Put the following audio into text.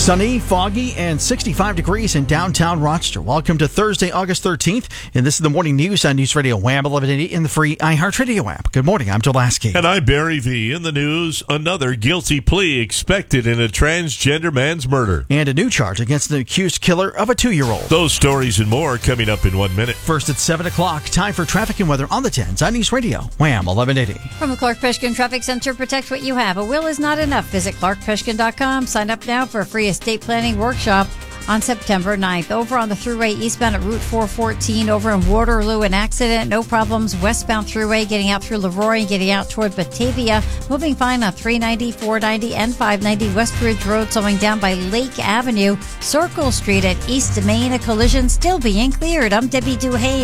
Sunny, foggy, and 65 degrees in downtown Rochester. Welcome to Thursday, August 13th, and this is the morning news on News Radio Wham 1180 in the free iHeartRadio app. Good morning, I'm Joe Lasky. And I'm Barry V. In the news, another guilty plea expected in a transgender man's murder. And a new charge against the accused killer of a 2-year-old. Those stories and more coming up in 1 minute. First at 7 o'clock, time for traffic and weather on the 10s on News Radio Wham 1180. From the Clark Peshkin Traffic Center, protect what you have. A will is not enough. Visit clarkpeshkin.com. Sign up now for a free estate planning workshop on September 9th. Over on the Thruway eastbound at Route 414, over in Waterloo, an accident, no problems. Westbound Thruway, getting out through Leroy and getting out toward Batavia. Moving fine on 390, 490, and 590 West Ridge Road, slowing down by Lake Avenue. Circle Street at East Main, a collision still being cleared. I'm Debbie Duhane.